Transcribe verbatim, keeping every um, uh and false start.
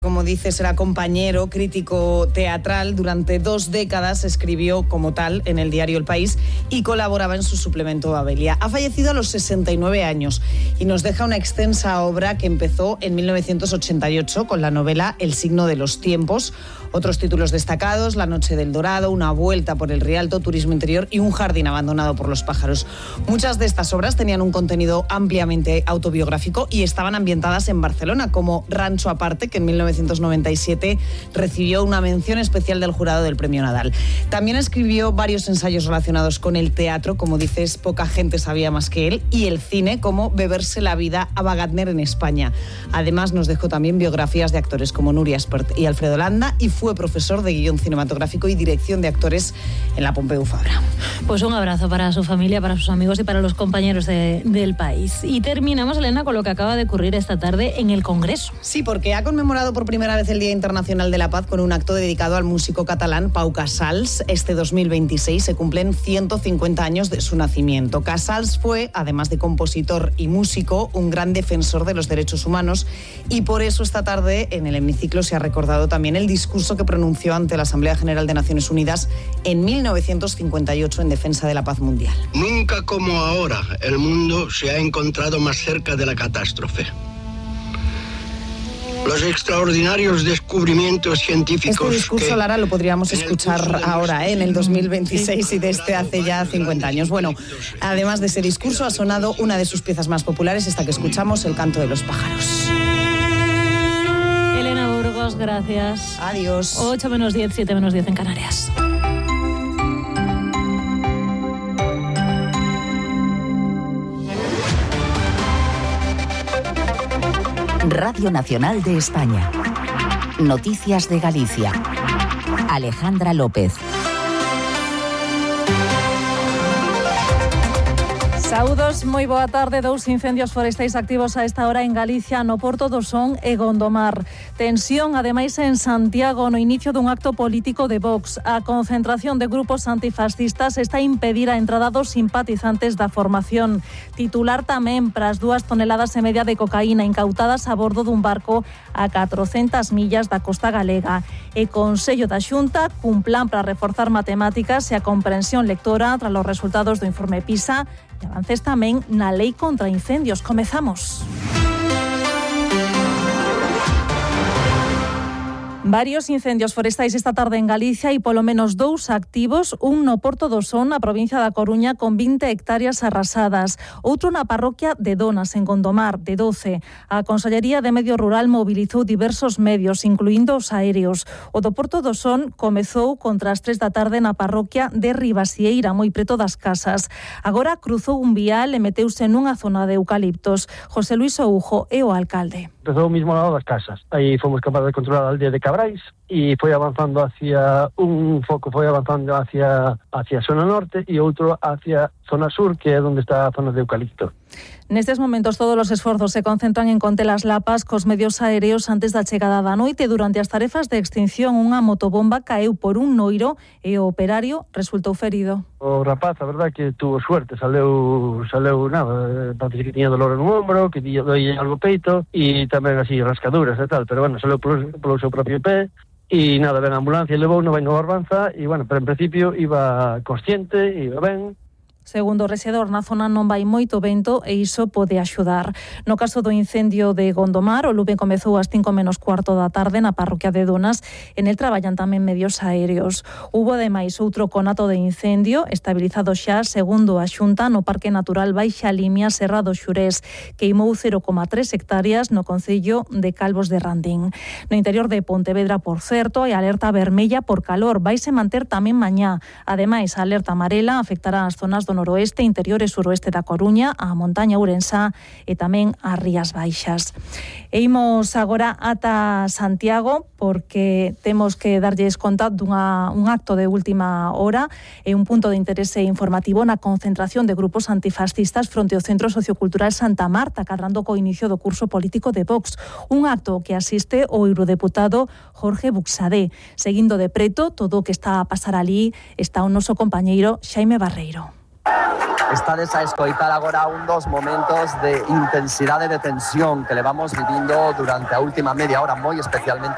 como dices, era compañero, crítico teatral. Durante dos décadas escribió como tal en el diario El País y colaboraba en su suplemento Abelia. Ha fallecido a los sesenta y nueve años y nos deja una extensa obra que empezó en mil novecientos ochenta y ocho con la novela El signo de los tiempos. Otros títulos destacados: La noche del Dorado, Una vuelta por el Rialto, Turismo interior y Un jardín abandonado por los pájaros. Muchas de estas obras tenían un contenido ampliamente autobiográfico y estaban ambientadas en Barcelona, como Rancho Aparte, que en mil novecientos noventa y siete recibió una mención especial del jurado del Premio Nadal. También escribió varios ensayos relacionados con el teatro, como dices, Poca gente sabía más que él, y el cine, como Beberse la vida a Wagner en España. Además, nos dejó también biografías de actores como Nuria Espert y Alfredo Landa, y fue profesor de guión cinematográfico y dirección de actores en la Pompeu Fabra. Pues un abrazo para su familia, para sus amigos y para los compañeros de, del país. Y terminamos, Elena, con lo que acaba de ocurrir esta tarde en el Congreso. Sí, porque ha conmemorado por primera vez el Día Internacional de la Paz con un acto dedicado al músico catalán Pau Casals. Este dos mil veintiséis se cumplen ciento cincuenta años de su nacimiento. Casals fue, además de compositor y músico, un gran defensor de los derechos humanos, y por eso esta tarde en el hemiciclo se ha recordado también el discurso que pronunció ante la Asamblea General de Naciones Unidas en mil novecientos cincuenta y ocho en defensa de la paz mundial. Nunca como ahora el mundo se ha encontrado más cerca de la catástrofe. Los extraordinarios descubrimientos científicos... Este discurso, que, Lara, lo podríamos escuchar ahora, ¿eh? en el dos mil veintiséis, y desde hace ya cincuenta años. Bueno, además de ese discurso, ha sonado una de sus piezas más populares, esta que escuchamos, El canto de los pájaros. Elena Burgos, gracias. Adiós. ocho menos diez, siete menos diez en Canarias. Radio Nacional de España. Noticias de Galicia. Alejandra López. Saúdos, moi boa tarde. Dous incendios forestais activos a esta hora en Galicia, no Porto do Son e Gondomar. Tensión, ademais, en Santiago, no inicio dun acto político de Vox. A concentración de grupos antifascistas está a impedir a entrada dos simpatizantes da formación. Titular tamén para as dúas toneladas e media de cocaína incautadas a bordo dun barco a catrocentas millas da costa galega. E Consello da Xunta cun plan para reforzar matemáticas e a comprensión lectora tras os resultados do informe PISA e avances tamén na lei contra incendios. Comezamos. Varios incendios forestais esta tarde en Galicia e polo menos dous activos, un no Porto do Son, na provincia da Coruña, con vinte hectáreas arrasadas, outro na parroquia de Donas, en Gondomar, de doce. A Consellería de Medio Rural mobilizou diversos medios, incluindo os aéreos. O do Porto do Son comezou contra as tres da tarde na parroquia de Ribasieira, moi preto das casas. Agora cruzou un vial e meteuse nunha zona de eucaliptos. José Luis Oujo é o alcalde. Empezou mismo ao lado das casas. Aí fomos capaces de controlar a aldea de Cabrais e foi avanzando hacia un foco, foi avanzando hacia hacia a zona norte e outro hacia zona sur, que é onde está a zona de eucalipto. Nestes momentos todos os esforzos se concentran en conter as lapas cos medios aéreos antes da chegada da noite. Durante as tarefas de extinción, unha motobomba caeu por un noiro e o operario resultou ferido. O rapaz, a verdad que tuvo suerte, saleu, saleu nada, parece que tiña dolor no ombro, que tiña doía algo peito e tamén así rascaduras e tal, pero bueno, saleu polo, polo seu propio pé. E nada, ven a ambulancia e levou, non ven a Barbanza e bueno, pero en principio iba consciente, iba ben. Segundo o rexedor, na zona non vai moito vento e iso pode axudar. No caso do incendio de Gondomar, o lume comezou ás cinco menos cuarto da tarde na parroquia de Donas. En el traballan tamén medios aéreos. Hubo ademais outro conato de incendio estabilizado xa, segundo a Xunta, no Parque Natural Baixa Limia Serra do Xurés. Queimou cero coma tres hectáreas no concello de Calvos de Randín. No interior de Pontevedra, por certo, hai alerta vermella por calor. Vaise manter tamén mañá. Ademais, a alerta amarela afectará as zonas do noroeste, interior e suroeste da Coruña, a montaña ourensá e tamén as Rías Baixas. E imos agora ata Santiago, porque temos que darlles conta dunha, un acto de última hora e un punto de interese informativo na concentración de grupos antifascistas fronte ao Centro Sociocultural Santa Marta, cadrando co inicio do curso político de Vox. Un acto que asiste o eurodeputado Jorge Buxadé. Seguindo de preto todo o que está a pasar ali está o noso compañeiro Xaime Barreiro. Estades a escoitar agora un dos momentos de intensidade de tensión que levamos vivindo durante a última media hora, moi especialmente